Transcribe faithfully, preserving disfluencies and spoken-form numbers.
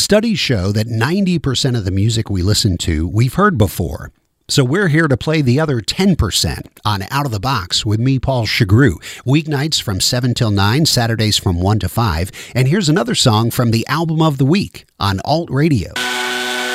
Studies show that ninety percent of the music we listen to, we've heard before. So we're here to play the other ten percent on Out of the Box with me, Paul Chagru. Weeknights from seven till nine, Saturdays from one to five. And here's another song from the Album of the Week on Alt Radio.